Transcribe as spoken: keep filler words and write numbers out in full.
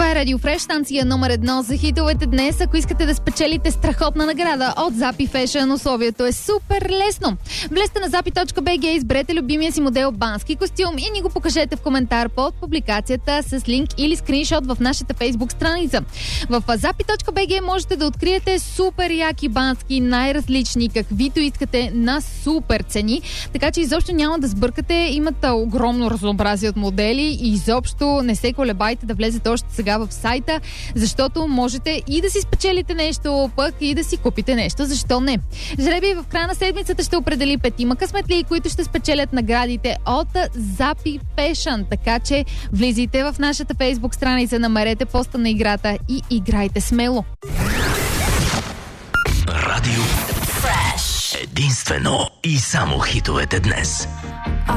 Това е Радио Фреш, станция номер едно за хитовете днес. Ако искате да спечелите страхотна награда от Запи Фешън, условието е супер лесно. Влезте на запи точка би джи, изберете любимия си модел бански костюм и ни го покажете в коментар под публикацията с линк или скриншот в нашата фейсбук страница. В запи точка би джи можете да откриете супер яки бански, най-различни, каквито искате, на супер цени. Така че изобщо няма да сбъркате, имат огромно разнообразие от модели и изобщо не се колебайте да влезете още сега в сайта, защото можете и да си спечелите нещо, пък и да си купите нещо. Защо не? Жребий в края на седмицата ще определи петима късметли, които ще спечелят наградите от Запи Фешън. Така че влизайте в нашата фейсбук страница, намерете поста на играта и играйте смело. Радио Фреш. Единствено и само хитовете днес.